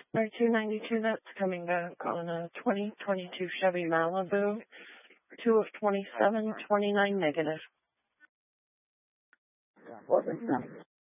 292, that's coming back on a 2022 Chevy Malibu, 2 of 27, 29 negative. What was that?